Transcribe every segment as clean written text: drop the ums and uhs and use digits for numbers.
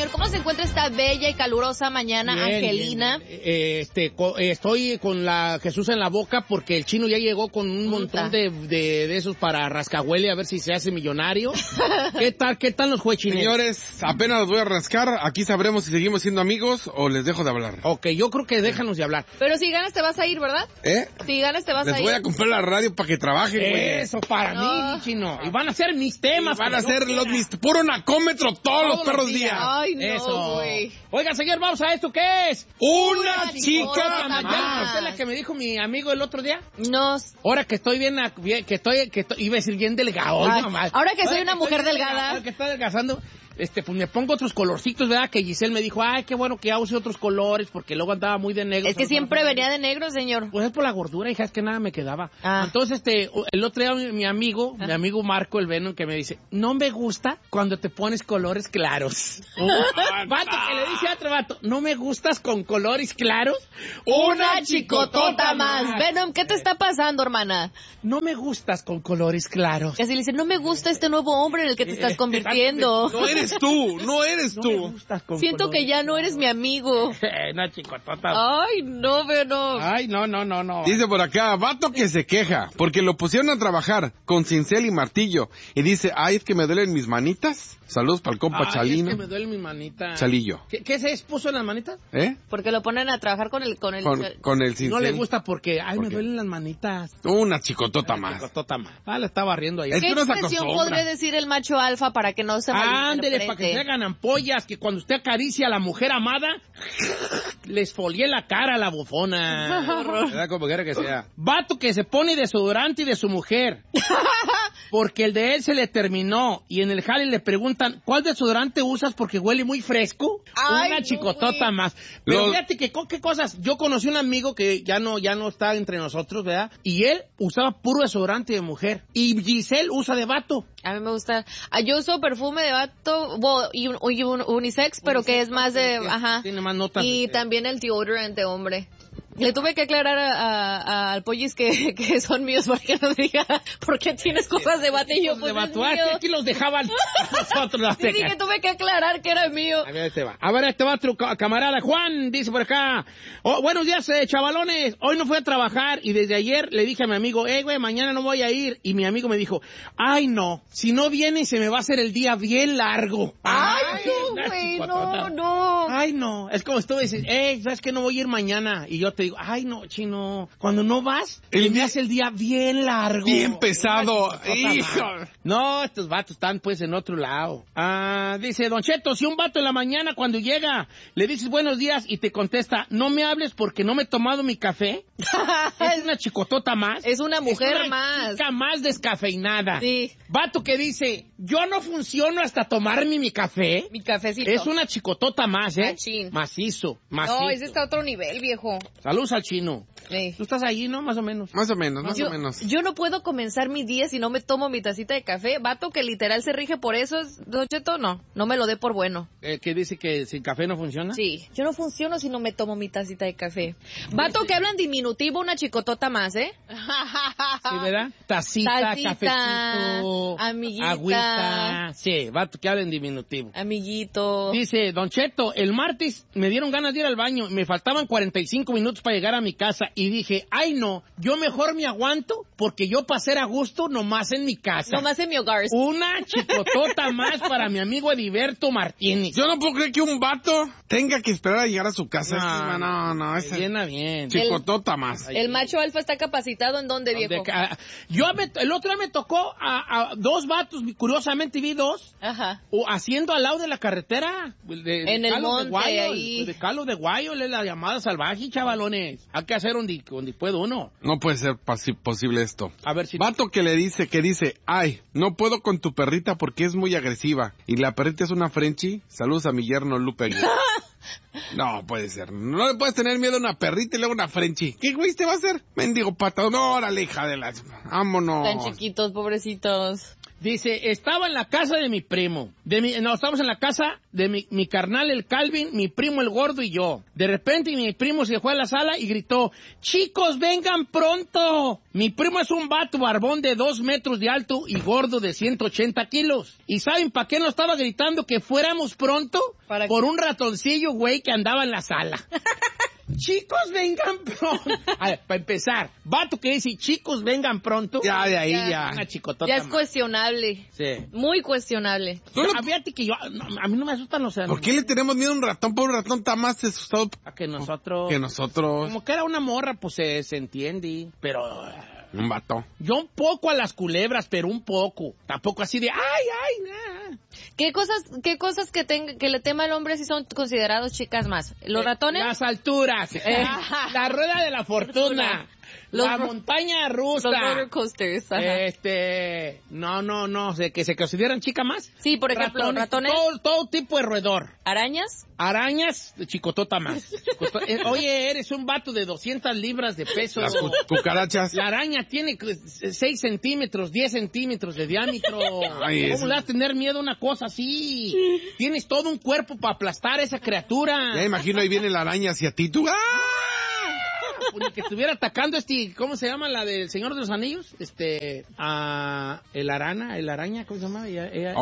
señor. ¿Cómo se encuentra esta bella y calurosa mañana, bien, Angelina? Bien. Estoy con la Jesús en la boca porque el chino ya llegó con un montón de esos para rascahuele a ver si se hace millonario. ¿Qué tal los juechines? Señores, apenas los voy a rascar. Aquí sabremos si seguimos siendo amigos o les dejo de hablar. Ok, yo creo que déjanos de hablar. Pero si ganas te vas a ir, ¿verdad? Si ganas te vas a ir. Les voy a comprar la radio para que trabajen, güey. Eso, para mí, chino. Y van a ser mis temas. Van a ser mis puro nacómetro todos los perros días. Ay, no, eso. Güey. Oiga, señor, vamos a esto. ¿Qué es? ¡Una chica más! ¿Usted es la que me dijo mi amigo el otro día? No. Ahora que estoy bien, iba a decir bien delgado. Ahora que soy una mujer delgada. Ahora que está adelgazando, pues me pongo otros colorcitos, ¿verdad? Que Giselle me dijo, ay, qué bueno que ya use otros colores, porque luego andaba muy de negro. Es que siempre venía de negro, señor. Pues es por la gordura, hija, es que nada me quedaba. Entonces, el otro día mi amigo Marco, el Venom, que me dice, no me gusta cuando te pones colores claros. Vato que le dice a otro vato, no me gustas con colores claros. Una chicotota más. Venom, ¿qué te está pasando, hermana? No me gustas con colores claros. Y así le dice, no me gusta este nuevo hombre en el que te estás convirtiendo. No eres tú. Siento que ya no eres mi amigo. Una chicotota. Ay, no, Venom. Ay, no. Dice por acá, vato que se queja porque lo pusieron a trabajar con cincel y martillo. Y dice, ay, es que me duelen mis manitas. Saludos para el compa Chalino. Es que me duelen mis manitas. Chalillo. ¿Qué se puso en las manitas? Porque lo ponen a trabajar con el cincel. No le gusta porque, me duelen las manitas. Una chicotota más. Le estaba riendo ahí. ¿Qué expresión podría decir el macho alfa para que no se malinterprete? Ándele, para que se hagan ampollas, que cuando usted acaricia a la mujer amada, les folie la cara a la bufona. ¿Verdad? Como quiera que sea. Vato que se pone desodorante de su mujer, porque el de él se le terminó, y en el jale le preguntan, ¿cuál desodorante usas porque huele muy fresco? Ay, una chicotota más. Pero fíjate que, ¿qué cosas? Yo conocí un amigo que ya no está entre nosotros, ¿verdad? Y él usaba puro desodorante de mujer. Y Giselle usa de vato. A mí me gusta. Yo uso perfume de vato y unisex, pero que es más de... Ajá. Tiene más notas. Y también el deodorant de hombre. Le tuve que aclarar al Pollis que son míos para que no diga ¿por qué tienes cosas de vato? Y yo, pues, de vato. Aquí los dejaban nosotros. Sí, que tuve que aclarar que era mío. A ver, este va otro camarada. Juan dice por acá, buenos días, chavalones. Hoy no fui a trabajar y desde ayer le dije a mi amigo, güey, mañana no voy a ir. Y mi amigo me dijo, ay, no, si no viene se me va a hacer el día bien largo. Ay, no, güey, no. Ay, no. Es como si tú dices, ¿sabes que no voy a ir mañana? Y yo te digo, ay, no, chino, cuando no vas, me hace el día bien largo. Bien pesado. Hijo. No, estos vatos están pues en otro lado. Dice, Don Cheto, si un vato en la mañana cuando llega le dices buenos días y te contesta, no me hables porque no me he tomado mi café, es una chicotota más. Es una mujer es una más. Chica más descafeinada. Sí. Vato que dice, yo no funciono hasta tomarme mi café. Mi cafecito. Es una chicotota más, Machín. Macizo. No, ese está a otro nivel, viejo. Saludos al chino. Sí. ¿Tú estás ahí, no? Más o menos. Más o menos. Yo no puedo comenzar mi día si no me tomo mi tacita de café. Vato que literal se rige por eso, Don Cheto, no me lo dé por bueno. ¿Qué dice que sin café no funciona? Sí, yo no funciono si no me tomo mi tacita de café. Vato que hablan diminutivo, una chicotota más, Sí, ¿verdad? Tacita, cafecito, amiguita, agüita. Sí, vato que hablan diminutivo. Amiguito. Dice, Don Cheto, el martes me dieron ganas de ir al baño. Me faltaban 45 minutos para llegar a mi casa y dije, ay no, yo mejor me aguanto porque yo pasé a gusto nomás en mi casa. Nomás en mi hogar. Una chicotota más para mi amigo Ediberto Martínez. Yo no puedo creer que un vato tenga que esperar a llegar a su casa. No. Se llena bien. Chicotota más. El macho alfa está capacitado ¿en dónde, viejo? El otro día me tocó a dos vatos, curiosamente vi dos, haciendo al lado de la carretera. En el monte, ahí. De Calo de Guayo, la llamada salvaje, chavalones. Hay que hacer donde puede uno. No puede ser posible esto. A ver si... Vato que dice, ay, no puedo con tu perrita porque es muy agresiva. Y la perrita es una Frenchie. Saludos a mi yerno Lupe Aguilar. No puede ser. No le puedes tener miedo a una perrita y luego una Frenchie. ¿Qué güey te va a hacer? Mendigo pato. No, órale, hija de las... Vámonos. Tan chiquitos, pobrecitos. Dice, estaba en la casa de mi primo. Estamos en la casa de mi carnal, el Calvin, mi primo, el gordo y yo. De repente mi primo se fue a la sala y gritó, ¡chicos, vengan pronto! Mi primo es un vato barbón de 2 metros de alto y gordo de 180 kilos. ¿Y saben para qué nos estaba gritando que fuéramos pronto? Por un ratoncillo, güey, que andaba en la sala. Chicos, vengan pronto. A ver, para empezar, vato que dice, chicos, vengan pronto. Ya, de ahí, ya. Una chicotota Ya es más. cuestionable. Sí. Muy cuestionable. Fíjate que a mí no me asustan los ¿Por qué le tenemos miedo a un ratón? Por un ratón está más asustado A que nosotros... que nosotros. Como que era una morra, pues se entiende. Pero Un vato. yo un poco a las culebras, pero un poco. Tampoco así de, nah. ¿Qué cosas que le tema al hombre si son considerados chicas más? ¿Los ratones? Las alturas. La rueda de la fortuna. La montaña rusa. Los roller coasters. Ajá. No, que se consideran chicas más. Sí, por ejemplo, ratones. Todo tipo de roedor. ¿Arañas? Arañas, chicotota más. Oye, eres un vato de 200 libras de peso. Las cucarachas. La araña tiene 6 centímetros, 10 centímetros de diámetro. Ay, ¿Cómo le vas a tener miedo a una cosa así? Tienes todo un cuerpo para aplastar a esa criatura. Ya imagino, ahí viene la araña hacia ti. Tú, ¡ah! Ni que estuviera atacando ¿cómo se llama la del Señor de los Anillos? El araña, ¿cómo se llama?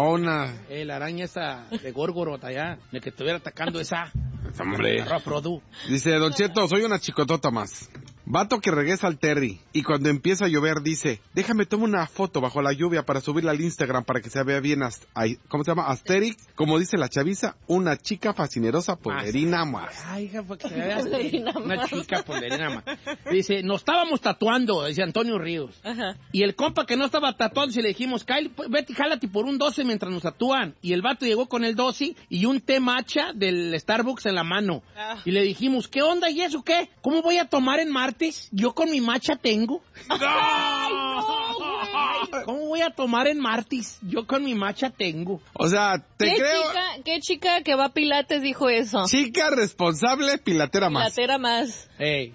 El araña esa de Gorgoroth allá, de que estuviera atacando esa. Hombre. Produ. Dice, Don Cheto, soy una chicotota más. Vato que regresa al Terry y cuando empieza a llover dice, déjame tomar una foto bajo la lluvia para subirla al Instagram para que se vea bien, ¿cómo se llama? Asterix, como dice la chaviza, una chica fascinerosa polerina más. Ay, hija, fue que se vea una chica polerina más. Dice, nos estábamos tatuando, dice Antonio Ríos. Ajá. Y el compa que no estaba tatuando, se le dijimos, Kyle, vete, jálate por un 12 mientras nos tatúan. Y el vato llegó con el 12 y un té matcha del Starbucks en la mano. Y le dijimos, ¿qué onda? ¿Y eso qué? ¿Cómo voy a tomar en martes? Yo con mi matcha tengo. ¡Ay, no, güey! ¿Cómo voy a tomar en martes? Yo con mi matcha tengo. O sea, ¿Qué chica que va a Pilates dijo eso? Chica responsable, pilatera más. Pilatera más. Ey,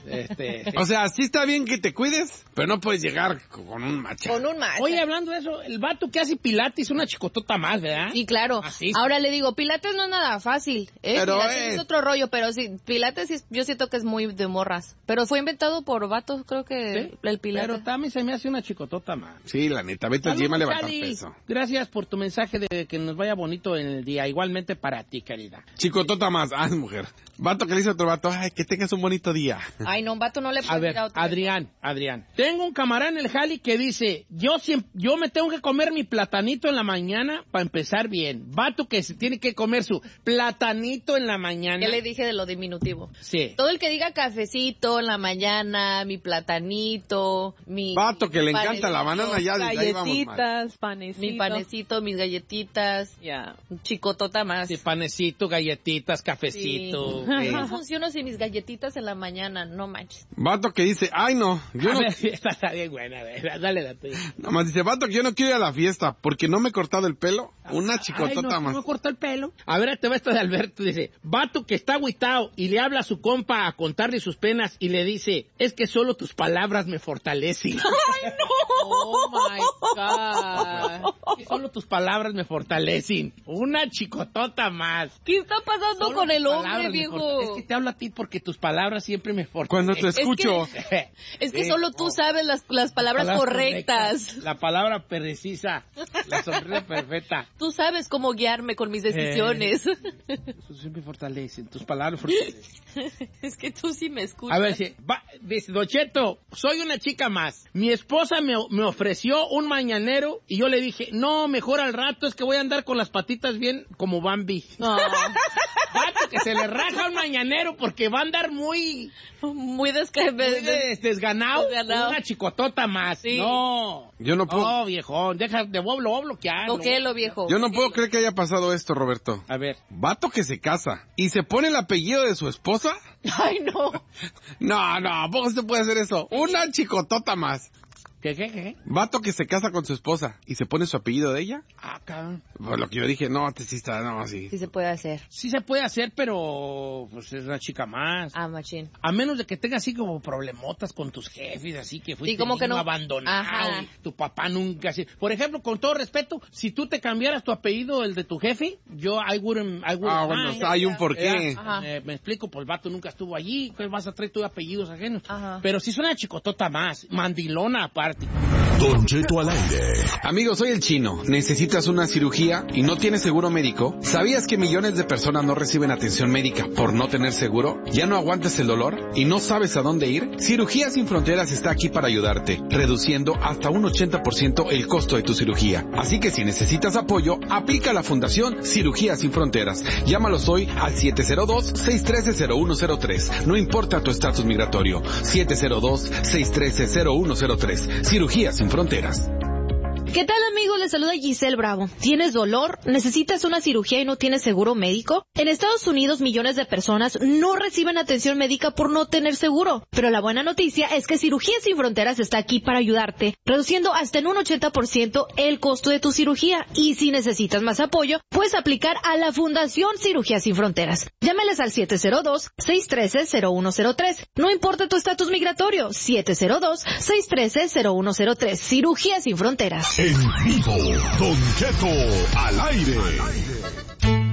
O sea, sí está bien que te cuides, pero no puedes llegar con un matcha. Con un matcha. Oye, hablando de eso, el vato que hace pilates es una chicotota más, ¿verdad? Sí, claro. Así. Ahora le digo, Pilates no es nada fácil. Pero Pilates es otro rollo, pero sí, Pilates sí, yo siento que es muy de morras. Pero fue inventado por vatos, creo que ¿Sí? el Pilates. Pero también se me hace una chicotota más. Sí, la neta, vete al gym a levantar peso. Gracias por tu mensaje de que nos vaya bonito en el día. Igualmente para ti, querida. Chicotota más, mujer. Vato que le dice a otro vato, ay, que tengas un bonito día. Ay, no, un vato no le A puede ver, ir a otro. Adrián. Tengo un camarada en el jali que dice, yo me tengo que comer mi platanito en la mañana para empezar bien. Vato que se tiene que comer su platanito en la mañana. ¿Qué le dije de lo diminutivo? Sí. Todo el que diga cafecito en la mañana, mi platanito, mi... Vato que le encanta panecito, la banana, ya desde ahí vamos mal. Galletitas, panecito. mi panecito, mis galletitas, Ya. un chicotota más. Sí, panecito, galletitas, cafecito. Sí. No funciono sin mis galletitas en la mañana, no manches. Vato que dice, ay no, yo A no... ver, esta está bien buena, a ver, dale la tuya. Nada más dice, vato que yo no quiero ir a la fiesta porque no me he cortado el pelo. Una chicotota Ay, no, más. me cortó el pelo. A ver, te va esta de Alberto, dice, vato que está agüitado y le habla a su compa a contarle sus penas y le dice, es que solo tus palabras me fortalecen. ¡Ay, no! Oh my God. Que solo tus palabras me fortalecen. Una chicotota más. ¿Qué está pasando Solo con el tus hombre, palabras me viejo? Es que te hablo a ti porque tus palabras siempre me Cuando fortalecen. te escucho, Es que solo tú sabes las palabras correctas. La palabra precisa. La sonrisa perfecta. Tú sabes cómo guiarme con mis decisiones. Eso siempre fortalecen. Tus palabras fortalecen. Es que tú sí me escuchas. A ver, dice Don Cheto, soy una chica más. Mi esposa me ofreció un mañanero y yo le dije, no, mejor al rato, es que voy a andar con las patitas bien como Bambi. No, Vato que se le raja un mañanero porque va a andar muy muy desganado. Desganado. Una chicotota más. Sí. No. yo no puedo, No, viejón, lo voy a bloquear. lo viejo. yo no puedo creer que haya pasado esto, Roberto. A ver. Vato que se casa y se pone el apellido de su esposa. Ay, no. No, ¿a poco se puede hacer eso? Una chicotota más. ¿Qué? Vato que se casa con su esposa y se pone su apellido de ella. Ah, cabrón. Pues lo que yo dije, no, sí está, no, así. Sí se puede hacer. Sí se puede hacer, pero pues es una chica más. Ah, machín. A menos de que tengas así como problemotas con tus jefes, así que fuiste como que no. abandonado. Ajá. Y tu papá nunca así. Por ejemplo, con todo respeto, si tú te cambiaras tu apellido, el de tu jefe, I wouldn't Bueno, hay un porqué. Ajá. Me explico, pues el vato nunca estuvo allí, pues vas a traer tus apellidos ajenos. Ajá. Pero si es una chicotota más, mandilona aparte. Don Cheto al aire. Amigo, soy el Chino. ¿Necesitas una cirugía y no tienes seguro médico? ¿Sabías que millones de personas no reciben atención médica por no tener seguro? ¿Ya no aguantas el dolor y no sabes a dónde ir? Cirugías Sin Fronteras está aquí para ayudarte, reduciendo hasta un 80% el costo de tu cirugía. Así que si necesitas apoyo, aplica a la Fundación Cirugías Sin Fronteras. Llámalos hoy al 702-613-0103. No importa tu estatus migratorio. 702-613-0103. Cirugías Sin Fronteras. ¿Qué tal, amigos? Les saluda Giselle Bravo. ¿Tienes dolor? ¿Necesitas una cirugía y no tienes seguro médico? En Estados Unidos, millones de personas no reciben atención médica por no tener seguro. Pero la buena noticia es que Cirugías Sin Fronteras está aquí para ayudarte, reduciendo hasta en un 80% el costo de tu cirugía. Y si necesitas más apoyo, puedes aplicar a la Fundación Cirugías Sin Fronteras. Llámales al 702-613-0103. No importa tu estatus migratorio. 702-613-0103. Cirugías Sin Fronteras. En vivo, Don Cheto al aire.